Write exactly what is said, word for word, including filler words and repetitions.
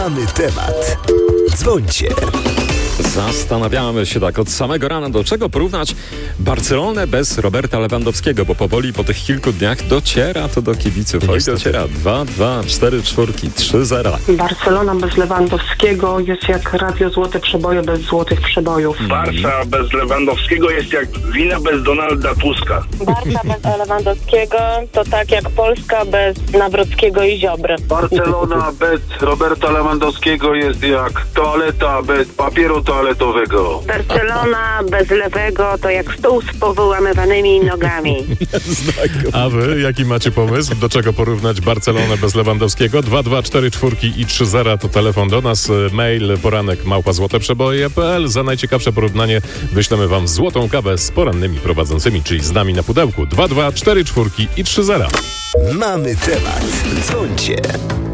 Mamy temat. Dzwońcie. Zastanawiamy się tak od samego rana, do czego porównać Barcelonę bez Roberta Lewandowskiego, bo powoli po tych kilku dniach dociera to do kibiców. Oj, dociera. dwa dwa, cztery czwórki, trzy zero. Barcelona bez Lewandowskiego jest jak Radio Złote Przeboje bez złotych przebojów. Barca bez Lewandowskiego jest jak wina bez Donalda Tuska. Barca bez Lewandowskiego to tak jak Polska bez Nawrockiego i Ziobry. Barcelona bez Roberta Lewandowskiego jest jak toaleta bez papieru toaletowego. Barcelona bez Lewego to jak stół z powyłamywanymi nogami. A wy jaki macie pomysł? Do czego porównać Barcelonę bez Lewandowskiego? dwa dwa, cztery czwórki i trzy zero to telefon do nas. Mail poranek małpa złoteprzeboje kropka p l. Za najciekawsze porównanie wyślemy wam złotą kawę z porannymi prowadzącymi, czyli z nami na pudełku. dwa dwa, cztery czwórki i trzy zero. Mamy temat. Dzwońcie.